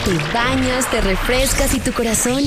te bañas, te refrescas y tu corazón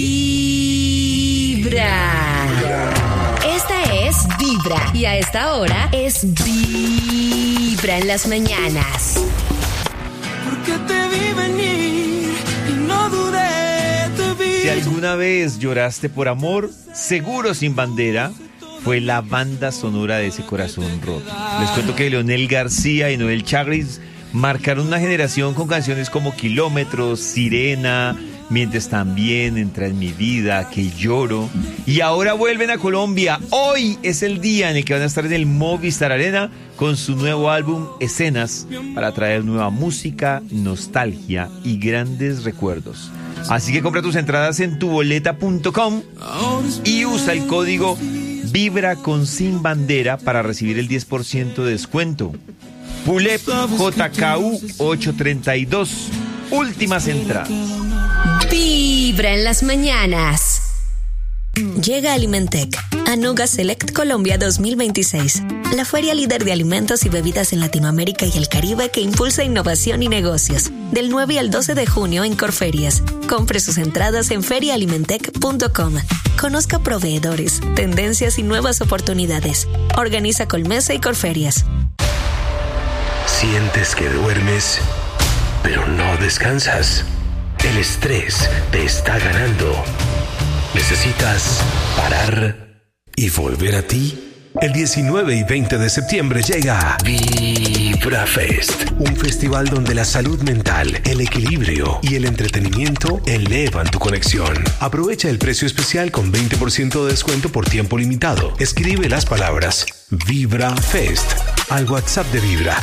vibra. Esta es Vibra y a esta hora es Vibra en las mañanas. Porque te vi venir y no dudé, te vi. Si alguna vez lloraste por amor, Seguro Sin Bandera fue la banda sonora de ese corazón roto. Les cuento que Leonel García y Noel Chagris marcaron una generación con canciones como Kilómetros, Sirena, Mientes También, Entra en mi vida, Que lloro. Y ahora vuelven a Colombia. Hoy es el día en el que van a estar en el Movistar Arena con su nuevo álbum Escenas para traer nueva música, nostalgia y grandes recuerdos. Así que compra tus entradas en tuboleta.com y usa el código Vibra con Sin Bandera para recibir el 10% de descuento. Pulep JKU 832. Últimas entradas. Vibra en las mañanas. Llega Alimentec a Nuga Select Colombia 2026, la feria líder de alimentos y bebidas en Latinoamérica y el Caribe que impulsa innovación y negocios. Del 9 al 12 de junio en Corferias. Compre sus entradas en ferialimentec.com. Conozca proveedores, tendencias y nuevas oportunidades. Organiza Colmesa y Corferias. Sientes que duermes, pero no descansas. El estrés te está ganando. ¿Necesitas parar y volver a ti? El 19 y 20 de septiembre llega Vibra Fest, un festival donde la salud mental, el equilibrio y el entretenimiento elevan tu conexión. Aprovecha el precio especial con 20% de descuento por tiempo limitado. Escribe las palabras Vibra Fest al WhatsApp de Vibra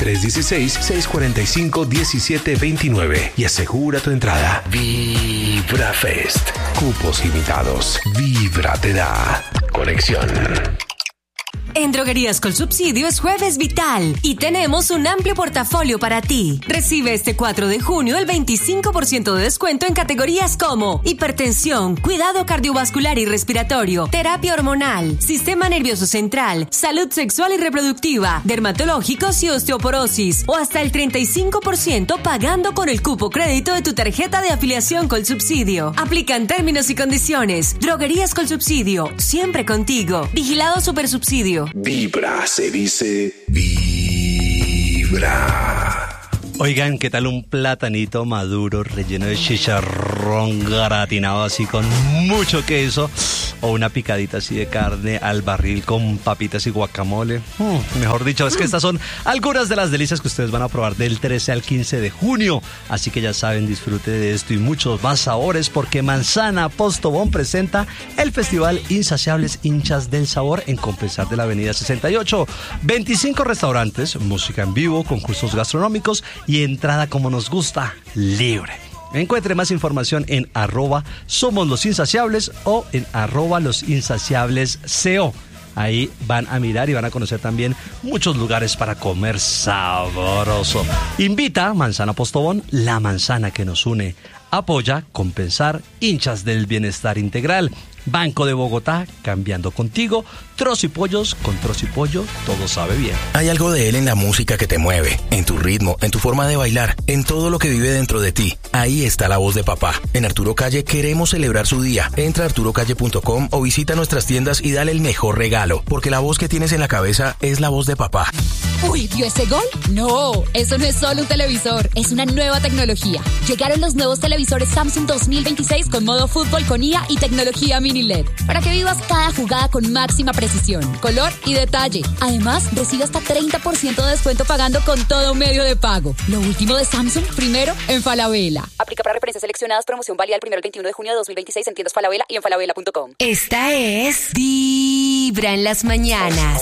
316-645-1729 y asegura tu entrada. Vibra Fest. Cupos limitados. Vibra te da conexión. En Droguerías Colsubsidio es Jueves Vital y tenemos un amplio portafolio para ti. Recibe este 4 de junio el 25% de descuento en categorías como hipertensión, cuidado cardiovascular y respiratorio, terapia hormonal, sistema nervioso central, salud sexual y reproductiva, dermatológicos y osteoporosis, o hasta el 35% pagando con el cupo crédito de tu tarjeta de afiliación Colsubsidio. Aplican términos y condiciones. Droguerías Colsubsidio, siempre contigo. Vigilado Supersubsidio. Vibra, se dice Vibra. Oigan, ¿qué tal un platanito maduro relleno de chicharrón gratinado así con mucho queso? O una picadita así de carne al barril con papitas y guacamole. Mejor dicho, es que estas son algunas de las delicias que ustedes van a probar del 13 al 15 de junio. Así que ya saben, disfrute de esto y muchos más sabores porque Manzana Postobón presenta el Festival Insaciables Hinchas del Sabor en Compensar de la Avenida 68. 25 restaurantes, música en vivo, concursos gastronómicos y entrada como nos gusta, libre. Encuentre más información en @SomosLosInsaciables o en @LosInsaciablesCO. Ahí van a mirar y van a conocer también muchos lugares para comer sabroso. Invita Manzana Postobón, la manzana que nos une. Apoya Compensar, hinchas del bienestar integral. Banco de Bogotá, cambiando contigo. Trocipollos, con Trocipollo todo sabe bien. Hay algo de él en la música que te mueve, en tu ritmo, en tu forma de bailar, en todo lo que vive dentro de ti. Ahí está la voz de papá. En Arturo Calle queremos celebrar su día. Entra a arturocalle.com o visita nuestras tiendas y dale el mejor regalo, porque la voz que tienes en la cabeza es la voz de papá. Uy, ¿vio ese gol? No, eso no es solo un televisor, es una nueva tecnología. Llegaron los nuevos televisores Samsung 2026 con modo fútbol con IA y tecnología mini LED, para que vivas cada jugada con máxima precisión, color y detalle. Además, recibe hasta 30% de descuento pagando con todo medio de pago. Lo último de Samsung, primero en Falabella. Aplica para referencias seleccionadas, promoción válida el 1 al 21 de junio de 2026 en tiendas Falabella y en falabella.com. Esta es Vibra en las mañanas.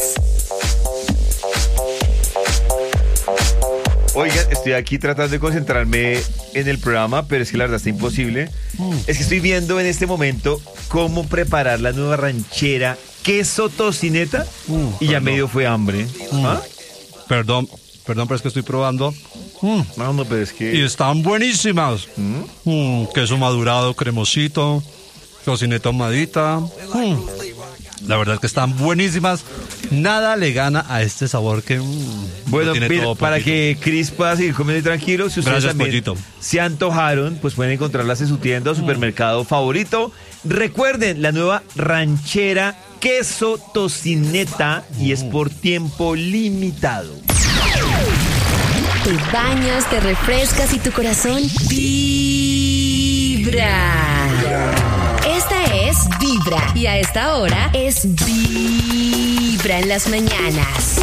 Oigan, estoy aquí tratando de concentrarme en el programa, pero es que la verdad está imposible. Es que estoy viendo en este momento cómo preparar la nueva ranchera queso tocineta y ya medio fue hambre. ¿Ah? Perdón, pero es que estoy probando. No, pero es que... Y están buenísimas. Queso madurado, cremosito, tocineta ahumadita. La verdad que están buenísimas. Nada le gana a este sabor que Bueno, tiene mira, todo, para Pollito. que Cris pueda seguir comiendo tranquilo, si ustedes Gracias, también Pollito. se antojaron, pues pueden encontrarlas en su tienda o supermercado favorito. Recuerden, la nueva ranchera queso tocineta y es por tiempo limitado. Te bañas, te refrescas y tu corazón vibra. Esta es Vibra y a esta hora es Vibra en las mañanas.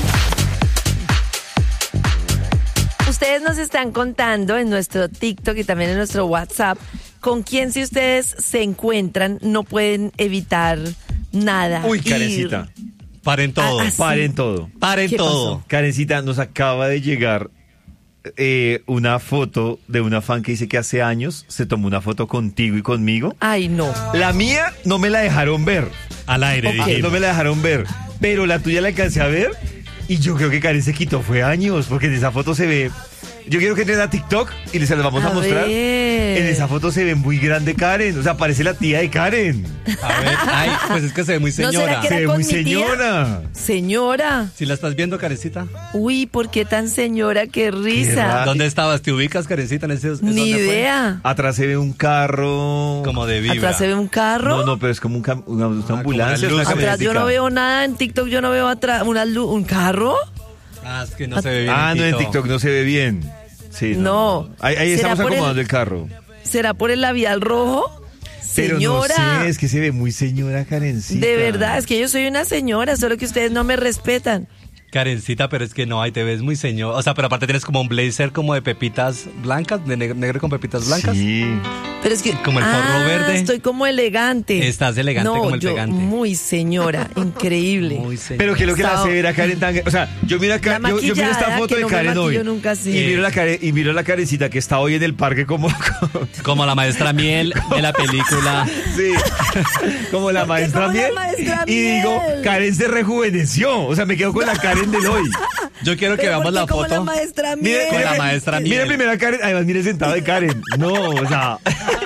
Ustedes nos están contando en nuestro TikTok y también en nuestro WhatsApp con quién, si ustedes se encuentran, no pueden evitar nada. Uy, Ir. Karencita, Paren todo. Ah, sí. paren todo. Paren ¿Qué todo. Karencita, nos acaba de llegar una foto de una fan que dice que hace años se tomó una foto contigo y conmigo. Ay, no. La mía no me la dejaron ver. Al aire, Ok. dijimos. No me la dejaron ver. Pero la tuya la alcancé a ver. Y yo creo que Karen se quitó fue años. Porque en esa foto se ve. Yo quiero que entren a TikTok y les la vamos a mostrar. ver. En esa foto se ve muy grande Karen. O sea, parece la tía de Karen. A ver, ay, pues es que se ve muy ¿No será señora. que Se era ve con muy mi tía? señora. Señora. ¿Si la estás viendo, Karencita? Uy, ¿por qué tan señora? Qué risa. raro. ¿Dónde estabas? ¿Te ubicas, Karencita? En ese, Ni ¿dónde fue? idea. Atrás se ve un carro. Como de vibra. Atrás se ve un carro. No, pero es como una como ambulancia. una luz. una Atrás yo camionetica. no veo nada. En TikTok yo no veo atrás un carro. Ah, es que no se ve bien. Ah, no, en TikTok no se ve bien. Sí, No. Ahí ¿Será estamos por acomodando el carro. ¿Será por el labial rojo? Pero Señora. no sé, es que se ve muy señora Karencita. De verdad, es que yo soy una señora, solo que ustedes no me respetan. Karencita, pero es que no, ahí te ves muy señor. O sea, pero aparte tienes como un blazer como de pepitas blancas, de negro con pepitas blancas. Sí. Pero es que Como el forro verde. Estoy como elegante. Estás elegante no, como el yo pegante. Muy señora, increíble. Muy señor. Pero que es lo que la Estaba- hace ver a Karen tan... O sea, yo miro, acá, La yo miro esta maquillada, foto que de no me Karen hoy. maquillo nunca así. Y miro la Karencita que está hoy en el parque como... Como la maestra Miel de la película. sí, como la ¿Por qué maestra como la Miel. maestra Y digo, Miel? Karen se rejuveneció. O sea, me quedo con la Karen del hoy. Yo quiero que Pero veamos ¿por qué la como foto. la maestra Mire, Miel? Con la maestra Miel. Mire primero a Karen, además mire sentada de Karen. No, o sea...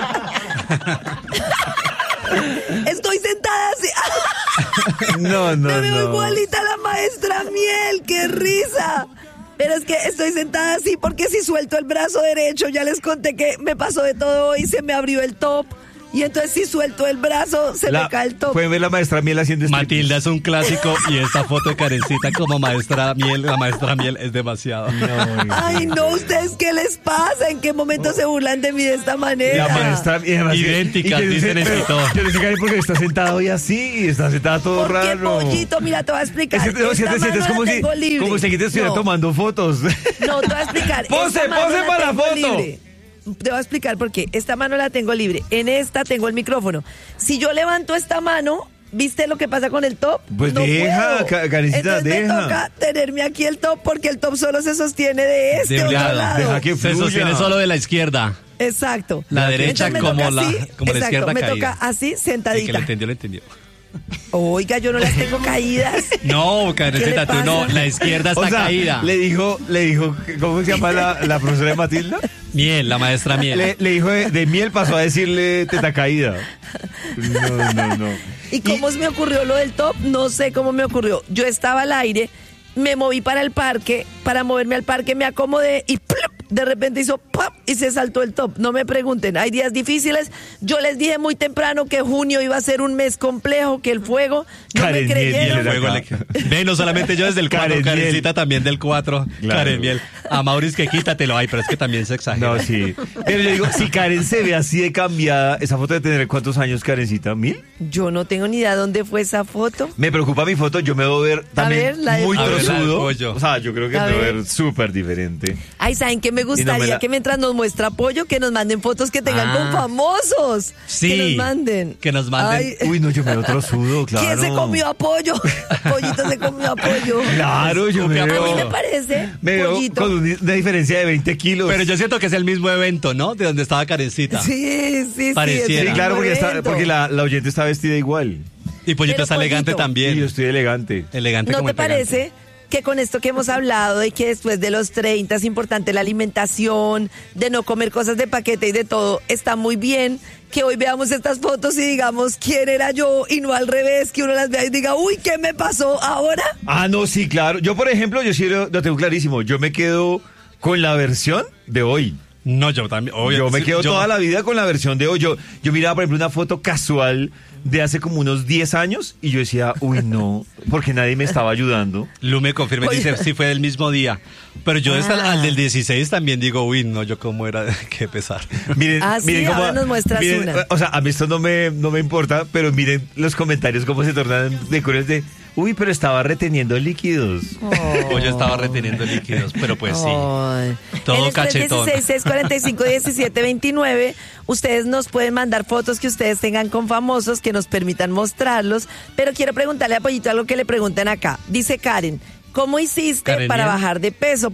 Estoy sentada así. No, no, Me veo no. igualita a la maestra Miel, qué risa. Pero es que estoy sentada así porque si suelto el brazo derecho, ya les conté que me pasó de todo hoy, se me abrió el top. Y entonces si suelto el brazo, se me cae el top. Pueden ver la maestra Miel haciendo striptease. Matilda es un clásico y esta foto de Karencita como maestra Miel, la maestra Miel es demasiado. Ay, no, ¿ustedes qué les pasa? ¿En qué momento se burlan de mí de esta manera? La maestra y además- Idénticas, y que dicen pero y todo. Yo no sé Karen porque está sentado hoy así y está sentada todo ¿Por qué, raro. Pollito? Mira, te voy a explicar. Es que no, si Esta te sientes mano como la si, tengo libre. como si aquí te estuviera No. tomando fotos. No, te voy a explicar. Pose, Esta mano pose la para la tengo foto. libre. Te voy a explicar por qué. Esta mano la tengo libre. En esta tengo el micrófono. Si yo levanto esta mano, ¿viste lo que pasa con el top? Pues deja, puedo. Karencita, Entonces me deja. toca tenerme aquí el top porque el top solo se sostiene de este De un otro lado. lado. Deja que Se fluya. sostiene solo de la izquierda. Exacto. La derecha Entonces me como toca la- así, como la exacto, izquierda me caída. toca así, El que lo sentadita. entendió, lo entendió. Oiga, yo no las tengo caídas. No, Karencita, ¿Qué le tú no, pasa? la izquierda está O sea, caída. le dijo, ¿cómo se llama la profesora de Matilda? Miel, la maestra Miel. Le dijo de miel, pasó a decirle teta caída. No. ¿Y cómo me ocurrió lo del top? No sé cómo me ocurrió. Yo estaba al aire, me moví para el parque, para moverme al parque me acomodé y ¡plup! De repente hizo ¡pap! Y se saltó el top. No me pregunten, hay días difíciles. Yo les dije muy temprano que junio iba a ser un mes complejo, que el fuego no Karen me Miel, creyeron. Miel, Luego ve, no solamente yo desde el 4, Karen Miel. Karencita también del 4. Claro. Karen Miel. A Maurice que quítatelo. Ay, pero es que también se exagera. No, sí. Pero yo digo, si Karen se ve así de cambiada, esa foto de tener ¿cuántos años, Karencita? ¿1000? Yo no tengo ni idea dónde fue esa foto. Me preocupa mi foto, yo me debo ver también ver, la del muy pollo. A ver, la del trozudo. pollo. O sea, yo creo que A me debo ver. ver súper diferente. Ay, ¿saben qué me gustaría? me la- Que mientras nos muestra apoyo, que nos manden fotos que tengan Ah. con famosos. Sí. Que nos manden. Que nos manden. Ay, Uy, no, yo me veo trozudo, claro. ¿quién se comió apoyo? Pollito se comió apollo. Claro, yo me A mí veo... me parece, Me veo Pollito. con una diferencia de 20 kilos. Pero yo siento que es el mismo evento, ¿no? De donde estaba Karencita. Sí. Pareciera. Sí, es claro, un porque, evento. porque la oyente está vestida igual. Y Pollito Pero, está elegante Pollito. Y yo también. estoy elegante. Elegante ¿No como te el pegante. parece que con esto que hemos hablado de que después de los 30 es importante la alimentación, de no comer cosas de paquete y de todo, está muy bien que hoy veamos estas fotos y digamos quién era yo y no al revés, que uno las vea y diga, uy, ¿qué me pasó ahora? Ah, no, sí, claro. Yo, por ejemplo, yo sí lo tengo clarísimo. Yo me quedo con la versión de hoy. No, yo también. Yo me quedo toda la vida con la versión de hoy. Yo miraba, por ejemplo, una foto casual de hace como unos 10 años y yo decía, uy, no, porque nadie me estaba ayudando. Lu me confirma y dice, sí fue del mismo día. Pero yo al del 16 también digo, uy, no, yo cómo era, qué pesar. Miren, sí, cómo, ahora nos muestras una. O sea, a mí esto no me importa, pero miren los comentarios cómo se tornan de crueles de, uy, pero estaba reteniendo líquidos. O yo estaba reteniendo líquidos, pero pues sí. Ay. Todo en cachetón. 316-645-1729, ustedes nos pueden mandar fotos que ustedes tengan con famosos que nos permitan mostrarlos. Pero quiero preguntarle a Pollito algo que le preguntan acá. Dice Karen, ¿cómo hiciste para bajar de peso?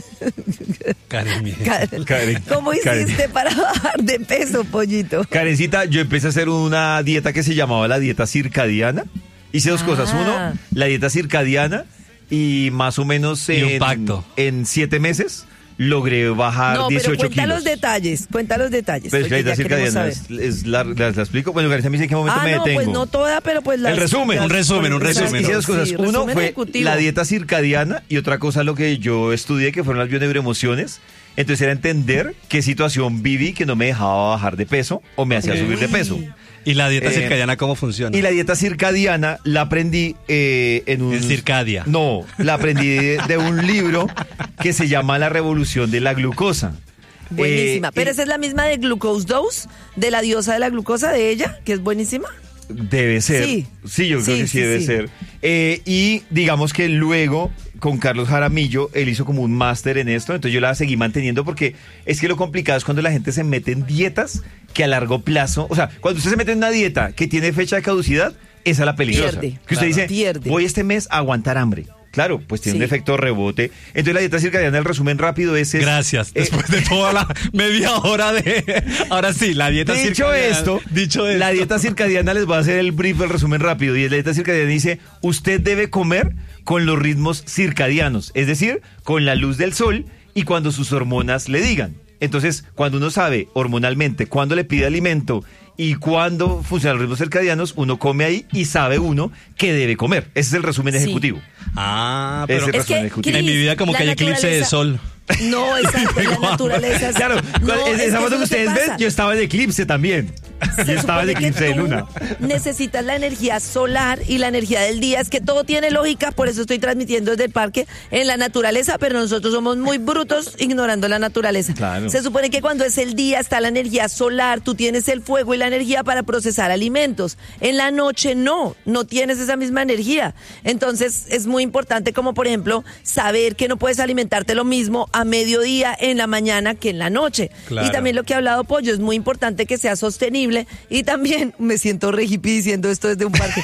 Karen. ¿Cómo hiciste para bajar de peso, Pollito? Karencita, yo empecé a hacer una dieta que se llamaba la dieta circadiana. Hice dos cosas. Uno, la dieta circadiana y más o menos en 7 meses logré bajar 18 kilos. Cuenta los detalles. Pero es que la dieta circadiana la explico. Bueno, Karencita me dice en qué momento me detengo. Pues no toda, pero pues el resumen. Un resumen. Hice dos cosas. Uno fue la dieta circadiana y otra cosa lo que yo estudié que fueron las bioneuroemociones. Entonces era entender qué situación viví que no me dejaba bajar de peso o me hacía subir de peso. ¿Y la dieta circadiana cómo funciona? Y la dieta circadiana la aprendí en Circadia. No, la aprendí de un libro que se llama La Revolución de la Glucosa. Buenísima. Pero esa es la misma de Glucose Dose, de la diosa de la glucosa de ella, que es buenísima. Debe ser. Sí, yo creo que sí debe ser. Y digamos que luego, con Carlos Jaramillo, él hizo como un máster en esto, entonces yo la seguí manteniendo porque es que lo complicado es cuando la gente se mete en dietas que a largo plazo, o sea, cuando usted se mete en una dieta que tiene fecha de caducidad, esa es la peligrosa. Pierde, que usted dice, voy este mes a aguantar hambre. Claro, pues tiene un efecto rebote. Entonces la dieta circadiana, el resumen rápido es... Gracias, después de toda la media hora de... Ahora sí, la dieta circadiana... Dicho esto, la dieta circadiana les va a hacer el brief, el resumen rápido. Y la dieta circadiana dice, usted debe comer con los ritmos circadianos, es decir, con la luz del sol y cuando sus hormonas le digan. Entonces, cuando uno sabe hormonalmente cuándo le pide alimento y cuándo funcionan los ritmos circadianos, uno come ahí y sabe uno qué debe comer. Ese es el resumen ejecutivo. Pero es en mi vida como que hay eclipse de sol. No, exacto, la naturaleza. Claro, esa foto que ustedes ven, yo estaba en eclipse también. Yo estaba en eclipse de luna. Necesitas la energía solar y la energía del día. Es que todo tiene lógica, por eso estoy transmitiendo desde el parque en la naturaleza, pero nosotros somos muy brutos ignorando la naturaleza. Claro. Se supone que cuando es el día está la energía solar, tú tienes el fuego y la energía para procesar alimentos. En la noche no tienes esa misma energía. Entonces es muy importante como por ejemplo saber que no puedes alimentarte lo mismo a mediodía en la mañana que en la noche. Claro. Y también lo que ha hablado Pollo, es muy importante que sea sostenible y también, me siento re hippie diciendo esto desde un parque,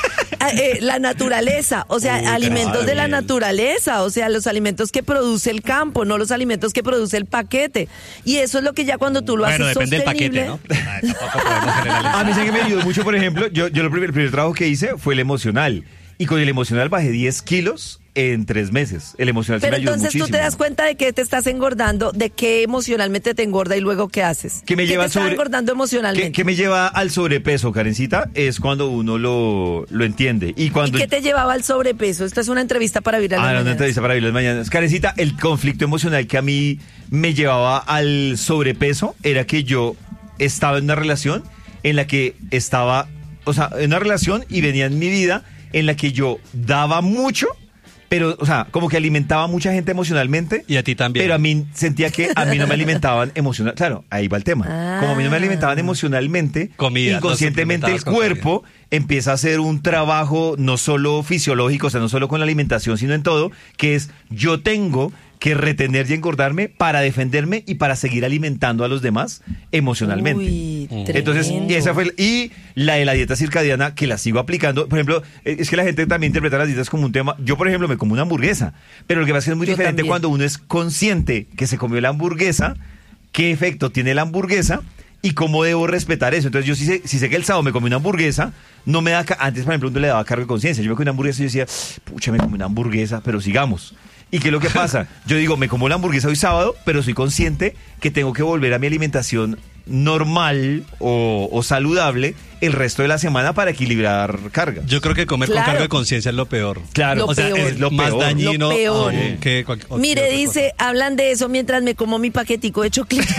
la naturaleza, o sea, alimentos de la naturaleza, o sea, los alimentos que produce el campo, no los alimentos que produce el paquete. Y eso es lo que ya cuando tú lo haces depende sostenible. del paquete, ¿no? Tampoco podemos generalizar. A mí sé que me ayudó mucho, por ejemplo, yo el primer trabajo que hice fue el emocional. Y con el emocional bajé 10 kilos en 3 meses. El emocional Pero sí me ayudó entonces muchísimo. tú te das cuenta de que te estás engordando, de que emocionalmente te engorda y luego ¿qué haces? ¿Qué me lleva te está engordando emocionalmente? ¿Qué me lleva al sobrepeso, Karencita? Es cuando uno lo entiende. ¿Y qué te llevaba al sobrepeso? Esta es una entrevista para vivir las mañanas. Una entrevista para vivir las mañanas. Karencita, el conflicto emocional que a mí me llevaba al sobrepeso era que yo estaba en una relación en la que estaba, o sea, en una relación y venía en mi vida en la que yo daba mucho, pero, o sea, como que alimentaba a mucha gente emocionalmente. Y a ti también. Pero a mí sentía que a mí no me alimentaban emocionalmente. Claro, ahí va el tema. Como a mí no me alimentaban emocionalmente, comida, inconscientemente el cuerpo empieza a hacer un trabajo no solo fisiológico, o sea, no solo con la alimentación, sino en todo, que es yo tengo que retener y engordarme para defenderme y para seguir alimentando a los demás emocionalmente. Uy, entonces, esa fue la de la dieta circadiana que la sigo aplicando. Por ejemplo, es que la gente también interpreta las dietas como un tema. Yo, por ejemplo, me como una hamburguesa, pero lo que pasa es que es muy diferente también. Cuando uno es consciente que se comió la hamburguesa, qué efecto tiene la hamburguesa y cómo debo respetar eso. Entonces yo si sé que el sábado me comí una hamburguesa, no me da... Antes, por ejemplo, no le daba cargo de conciencia. Yo me comí una hamburguesa y yo decía, pucha, me comí una hamburguesa, pero sigamos. ¿Y qué es lo que pasa? Yo digo, me como la hamburguesa hoy sábado, pero soy consciente que tengo que volver a mi alimentación normal o saludable el resto de la semana para equilibrar carga. Yo creo que comer con cargo de conciencia es lo peor. Claro, o sea, es lo más peor. dañino Lo peor. que Mire, dice, hablan de eso mientras me como mi paquetico de choclitos.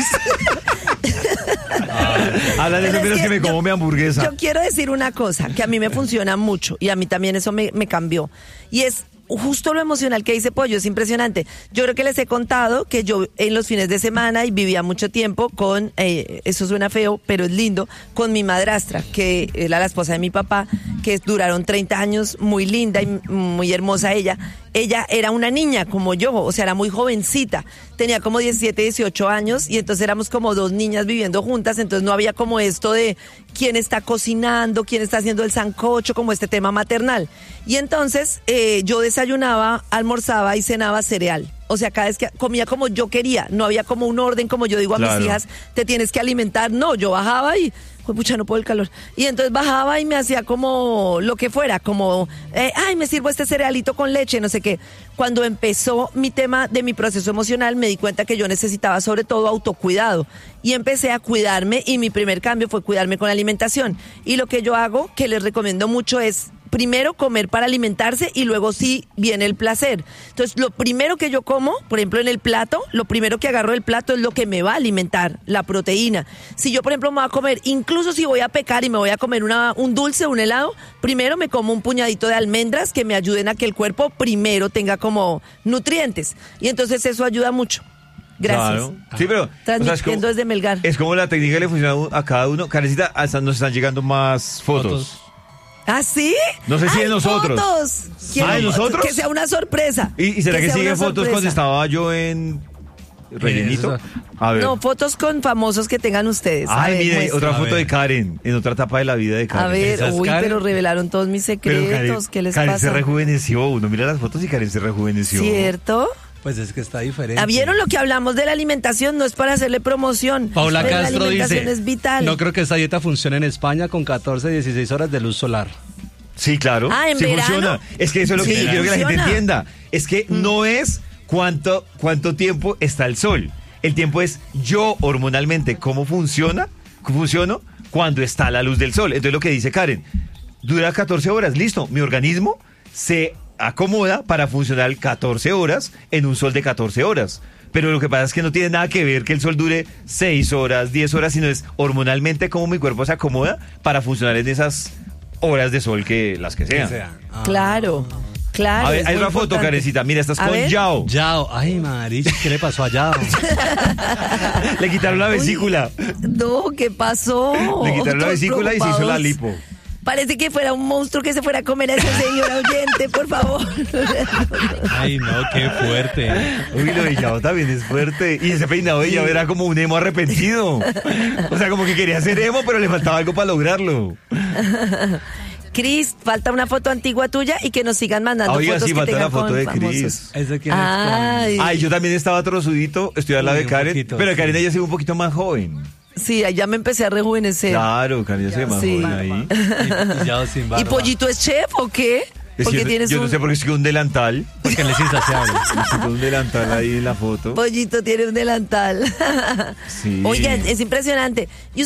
Habla de eso Pero es menos que me como mi hamburguesa. Yo quiero decir una cosa que a mí me funciona mucho y a mí también eso me cambió. Y es justo lo emocional que dice Pollo, es impresionante. Yo creo que les he contado que yo en los fines de semana y vivía mucho tiempo con, eso suena feo, pero es lindo, con mi madrastra, que era la esposa de mi papá, que duraron 30 años, muy linda y muy hermosa ella. Ella era una niña como yo, o sea, era muy jovencita, tenía como 17, 18 años y entonces éramos como dos niñas viviendo juntas, entonces no había como esto de quién está cocinando, quién está haciendo el sancocho, como este tema maternal. Y entonces yo desayunaba, almorzaba y cenaba cereal. O sea, cada vez que comía como yo quería, no había como un orden como yo digo a mis hijas, te tienes que alimentar. No, yo bajaba y, pues pucha, no puedo el calor. Y entonces bajaba y me hacía como lo que fuera, como, ay, me sirvo este cerealito con leche, no sé qué. Cuando empezó mi tema de mi proceso emocional, me di cuenta que yo necesitaba sobre todo autocuidado. Y empecé a cuidarme y mi primer cambio fue cuidarme con la alimentación. Y lo que yo hago, que les recomiendo mucho, es primero comer para alimentarse y luego sí viene el placer. Entonces, lo primero que yo como, por ejemplo, en el plato, lo primero que agarro del plato es lo que me va a alimentar, la proteína. Si yo, por ejemplo, me voy a comer, incluso si voy a pecar y me voy a comer un dulce, un helado, primero me como un puñadito de almendras que me ayuden a que el cuerpo primero tenga como nutrientes. Y entonces eso ayuda mucho. Gracias. Claro. Sí, pero transmitiendo desde Melgar. Es como la técnica que le funciona a cada uno. Karencita, hasta nos están llegando más fotos. ¿Ah, sí? No sé si de nosotros. Fotos. ¿De nosotros? Que sea una sorpresa. ¿Y será que sea siguen una fotos sorpresa. cuando estaba yo en rellenito? A ver. No, fotos con famosos que tengan ustedes. Ay, mire, muestra. otra foto de Karen, en otra etapa de la vida de Karen. A ver, uy, Karen? pero revelaron todos mis secretos. ¿Qué les Karen pasa? se rejuveneció. Uno mira las fotos y Karen se rejuveneció. ¿Cierto? Pues es que está diferente. ¿Vieron lo que hablamos de la alimentación? No es para hacerle promoción. Paula pero Castro la alimentación dice, es vital. no creo que esta dieta funcione en España con 14, 16 horas de luz solar. Sí, claro. Ah, ¿en sí verano? funciona. Es que eso es lo que Sí, yo quiero que la gente funciona. entienda. Es que no es cuánto tiempo está el sol. El tiempo es yo hormonalmente cómo funciono cuando está la luz del sol. Entonces lo que dice Karen, dura 14 horas, listo. Mi organismo se acomoda para funcionar 14 horas en un sol de 14 horas. Pero lo que pasa es que no tiene nada que ver que el sol dure 6 horas, 10 horas, sino es hormonalmente cómo mi cuerpo se acomoda para funcionar en esas horas de sol que las que sean. Claro, claro. A ver, es hay muy una foto, importante. Karencita. Mira, estás A con ver. Yao. Yao, ay, Marich, ¿qué le pasó a Yao? Le quitaron la vesícula. No, ¿qué pasó? Le quitaron la Todos vesícula y se hizo la preocupados. lipo. Parece que fuera un monstruo que se fuera a comer a esa señora oyente, por favor. Ay, no, qué fuerte. Uy, lo de Yao también es fuerte. Y ese peinado de Yao era como un emo arrepentido. O sea, como que quería ser emo, pero le faltaba algo para lograrlo. Cris, falta una foto antigua tuya y que nos sigan mandando Oiga, fotos sí, que falta tengan la foto con de famosos. Cris. ¿Ese quién Ay, Ay, yo también estaba trozudito, estoy al lado Uy, de un Karen, poquito, pero sí. Karen ya se ve un poquito más joven. sí, ya me empecé a rejuvenecer. Claro, Karen ya se ve más Sí. joven ahí. Y Yao sin barba. ¿Y Pollito es chef o qué? Es Porque que tienes yo un... no sé por qué estoy con un delantal. Porque él es insaciable. Estoy con un delantal ahí en la foto. Pollito tiene un delantal. Sí. Oigan, es impresionante. Y